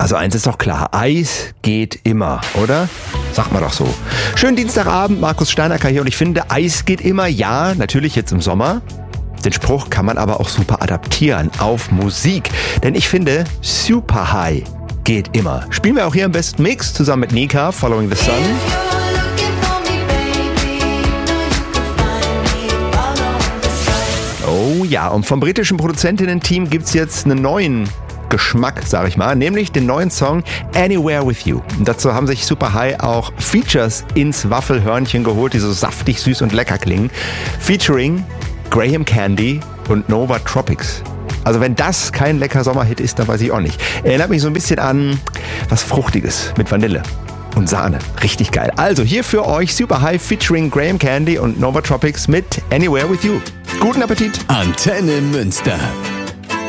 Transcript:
Also eins ist doch klar, Eis geht immer, oder? Sagt man doch so. Schönen Dienstagabend, Markus Steinacker hier und ich finde, Eis geht immer, ja, natürlich jetzt im Sommer. Den Spruch kann man aber auch super adaptieren auf Musik, denn ich finde, Super High geht immer. Spielen wir auch hier im besten Mix zusammen mit Nika, Following the Sun. Oh ja, und vom britischen Produzentinnen-Team gibt's jetzt einen neuen Geschmack, sag ich mal, nämlich den neuen Song Anywhere With You. Und dazu haben sich Super High auch Features ins Waffelhörnchen geholt, die so saftig, süß und lecker klingen. Featuring Graham Candy und Nova Tropics. Also wenn das kein lecker Sommerhit ist, dann weiß ich auch nicht. Erinnert mich so ein bisschen an was Fruchtiges mit Vanille und Sahne. Richtig geil. Also hier für euch Super High featuring Graham Candy und Nova Tropics mit Anywhere With You. Guten Appetit. Antenne Münster.